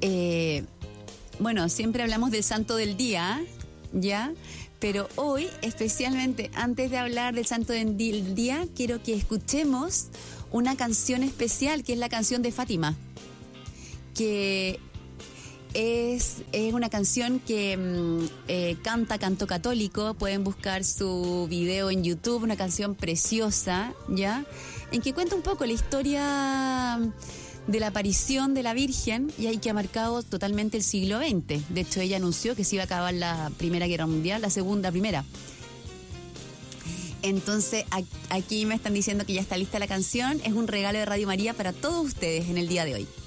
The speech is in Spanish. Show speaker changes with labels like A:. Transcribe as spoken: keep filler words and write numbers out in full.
A: eh, bueno, siempre hablamos del santo del día, ¿ya? Pero hoy, especialmente antes de hablar del santo del día, quiero que escuchemos una canción especial, que es la canción de Fátima, que es, es una canción que mm, eh, canta Canto Católico. Pueden buscar su video en YouTube, una canción preciosa, ¿ya? En que cuenta un poco la historia de la aparición de la Virgen, y ahí que ha marcado totalmente el siglo veinte. De hecho, ella anunció que se iba a acabar la Primera Guerra Mundial, la Segunda Primera. Entonces, aquí me están diciendo que ya está lista la canción. Es un regalo de Radio María para todos ustedes en el día de hoy.